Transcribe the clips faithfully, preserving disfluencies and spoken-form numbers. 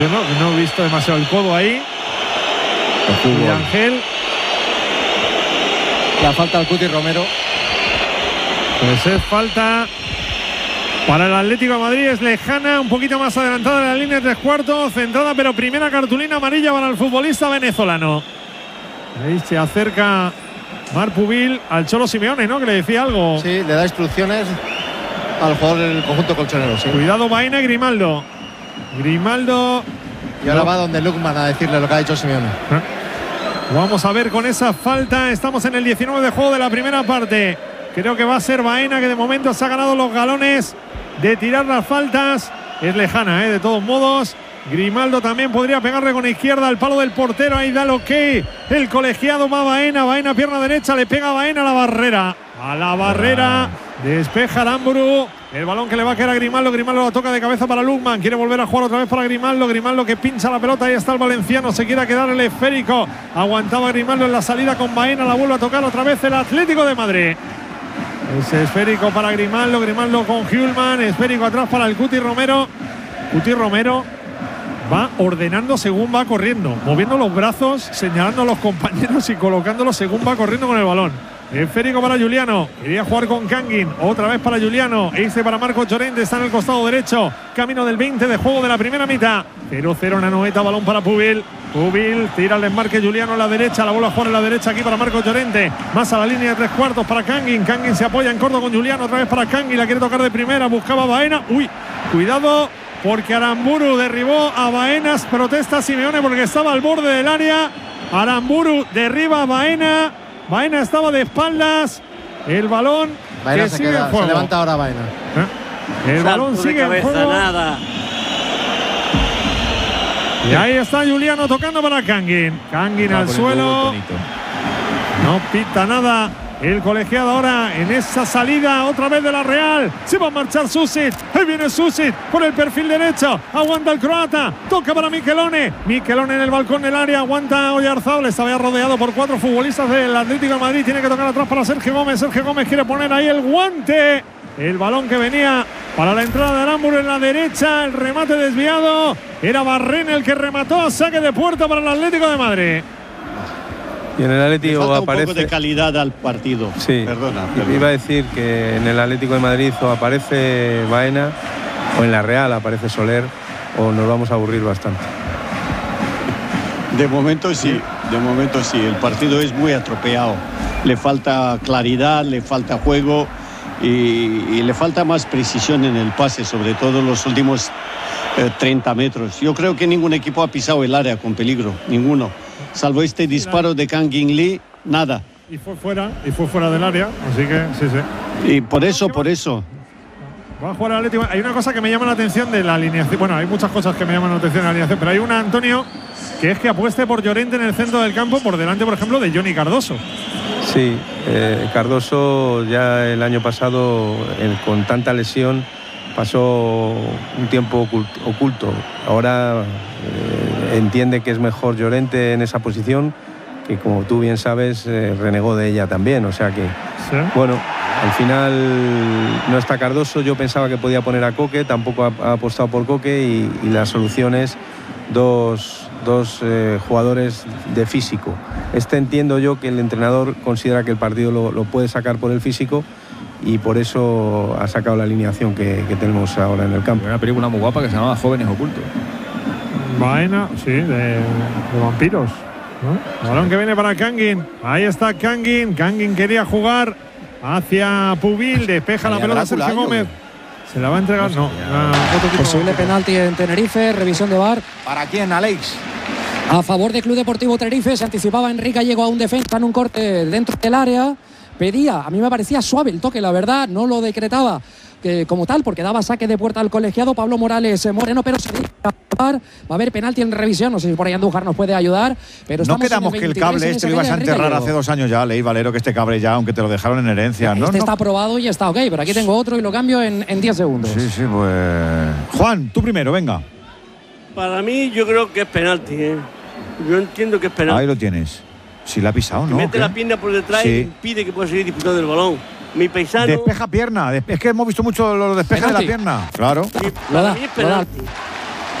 Yo no, no he visto demasiado el codo ahí. Y Ángel. La falta al Cuti Romero. Pues es falta para el Atlético de Madrid. Es lejana, un poquito más adelantada de la línea de tres cuartos. Centrada, pero primera cartulina amarilla para el futbolista venezolano. Ahí se acerca Marc Pubil al Cholo Simeone, ¿no? Que le decía algo. Sí, le da instrucciones al jugador del conjunto colchonero. Sí. Cuidado, Baena y Grimaldo. Grimaldo. Y ahora no. va donde Lukman a decirle lo que ha dicho Simeone. ¿Eh? Vamos a ver con esa falta. Estamos en el diecinueve de juego de la primera parte. Creo que va a ser Baena, que de momento se ha ganado los galones de tirar las faltas. Es lejana, ¿eh? De todos modos. Grimaldo también podría pegarle con izquierda al palo del portero. Ahí da el ok. El colegiado va Baena. Baena, pierna derecha. Le pega Baena a la barrera. A la barrera. Despeja Aramburu. El balón que le va a quedar a Grimaldo. Grimaldo la toca de cabeza para Lukman. Quiere volver a jugar otra vez para Grimaldo. Grimaldo que pincha la pelota. Ahí está el valenciano. Se quiere quedar el esférico. Aguantaba Grimaldo en la salida con Baena. La vuelve a tocar otra vez el Atlético de Madrid. Ese esférico para Grimaldo. Grimaldo con Hjulman. Esférico atrás para el Cuti Romero. Cuti Romero va ordenando según va corriendo. Moviendo los brazos, señalando a los compañeros y colocándolos según va corriendo con el balón. Esférico para Juliano. Quería jugar con Kangin. Otra vez para Juliano. Este para Marcos Llorente. Está en el costado derecho. Camino del veinte de juego de la primera mitad. cero cero en la noveta. Balón para Pubil. Pubil tira el desmarque. Juliano a la derecha. La vuelve a jugar en la derecha aquí para Marcos Llorente. Más a la línea de tres cuartos para Kangin. Kangin se apoya en corto con Juliano. Otra vez para Kangin. La quiere tocar de primera. Buscaba Baena. Uy, cuidado, porque Aramburu derribó a Baenas. Protesta Simeone porque estaba al borde del área. Aramburu derriba a Baena. Baena estaba de espaldas. El balón Baena que se, sigue queda, en juego. se levanta ahora Baena. ¿Eh? El balón sigue en juego. Nada. Y ahí está Juliano tocando para Kangin. Kangin al suelo. No pita nada. El colegiado ahora en esa salida otra vez de la Real. Se va a marchar Susic. Ahí viene Susic por el perfil derecho. Aguanta el croata. Toca para Michelone. Michelone en el balcón del área. Aguanta Oyarzabal. Estaba rodeado por cuatro futbolistas del Atlético de Madrid. Tiene que tocar atrás para Sergio Gómez. Sergio Gómez quiere poner ahí el guante. El balón que venía para la entrada de Aramburu en la derecha. El remate desviado. Era Barren el que remató. Saque de puerta para el Atlético de Madrid. Y en el Atlético falta aparece un poco de calidad al partido. Sí, perdona, perdona. Iba a decir que en el Atlético de Madrid o aparece Baena o en la Real aparece Soler o nos vamos a aburrir bastante. De momento sí, de momento sí. El partido es muy atropellado. Le falta claridad, le falta juego y, y le falta más precisión en el pase, sobre todo en los últimos eh, treinta metros. Yo creo que ningún equipo ha pisado el área con peligro, ninguno. Salvo este disparo de Kangin Lee, nada. Y fue fuera, y fue fuera del área, así que sí, sí. Y por eso, por eso. Va a jugar el Atlético. Hay una cosa que me llama la atención de la alineación. Bueno, hay muchas cosas que me llaman la atención de la alineación, pero hay una, Antonio, que es que apueste por Llorente en el centro del campo por delante, por ejemplo, de Johnny Cardoso. Sí, eh, Cardoso ya el año pasado, eh, con tanta lesión, pasó un tiempo oculto. Ahora eh, entiende que es mejor Llorente en esa posición, que como tú bien sabes, eh, renegó de ella también. O sea que, ¿sí? Bueno, al final no está Cardoso. Yo pensaba que podía poner a Coque, tampoco ha, ha apostado por Coque y, y la solución es dos, dos eh, jugadores de físico. Este entiendo yo que el entrenador considera que el partido lo, lo puede sacar por el físico y por eso ha sacado la alineación que, que tenemos ahora en el campo. Una película muy guapa que se llamaba Jóvenes Ocultos. Baena, sí, de, de vampiros, ¿no? Balón que viene para Kangin. Ahí está Kangin. Kangin quería jugar hacia Pubil. Despeja la pelota Sergio Gómez. ¿Se la va a entregar? No. no otro tipo Posible penalti en Tenerife. Revisión de V A R. ¿Para quién, Alex? A favor del Club Deportivo Tenerife. Se anticipaba Enrique. Llegó a un defensa en un corte dentro del área. Pedía, a mí me parecía suave el toque, la verdad, no lo decretaba eh, como tal, porque daba saque de puerta al colegiado Pablo Morales Moreno, pero se va a haber penalti en revisión. No sé si por ahí Andújar nos puede ayudar, pero no quedamos que el cable este lo ibas a enterrar hace dos años ya, Leí Valero, que este cable ya, aunque te lo dejaron en herencia. Este ¿no? está no. aprobado y está ok, pero aquí tengo otro y lo cambio en, en diez segundos. Sí, sí, pues... Juan, tú primero, venga. Para mí yo creo que es penalti, ¿eh? Yo entiendo que es penalti. Ahí lo tienes. Si la ha pisado, ¿no? Mete ¿qué? la pierna por detrás sí. y impide que pueda seguir disputando el balón. Mi paisano. Despeja pierna. Es que hemos visto mucho los despejes de la pierna. Claro. Mi, para mí es penalti.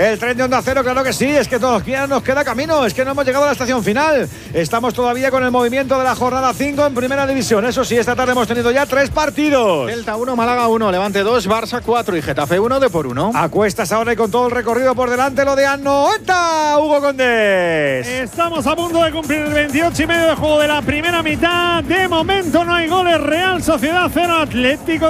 el tren de Onda Cero, claro que sí, es que todavía nos queda camino, es que no hemos llegado a la estación final. Estamos todavía con el movimiento de la jornada cinco en Primera División. Eso sí, esta tarde hemos tenido ya tres partidos. Celta uno, Málaga uno, Levante dos, Barça cuatro y Getafe uno, de por uno. A cuestas ahora y con todo el recorrido por delante, lo de Anoeta, Hugo Condés. Estamos a punto de cumplir el veintiocho y medio de juego de la primera mitad. De momento no hay goles. Real Sociedad cero, Atlético